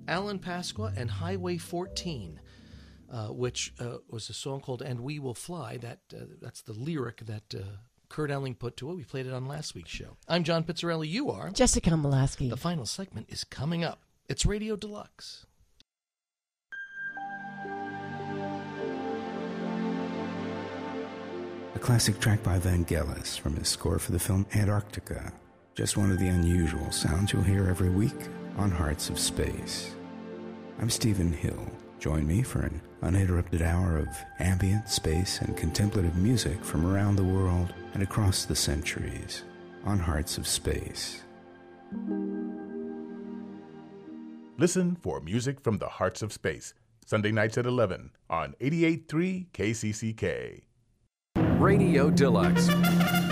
Alan Pasqua and Highway 14, which was a song called And We Will Fly. That's the lyric that Kurt Elling put to it. We played it on last week's show. I'm John Pizzarelli. You are? Jessica Molaski. The final segment is coming up. It's Radio Deluxe. A classic track by Vangelis from his score for the film Antarctica. Just one of the unusual sounds you'll hear every week on Hearts of Space. I'm Stephen Hill. Join me for an uninterrupted hour of ambient, space, and contemplative music from around the world and across the centuries on Hearts of Space. Listen for music from the Hearts of Space, Sunday nights at 11 on 88.3 KCCK. Radio Deluxe.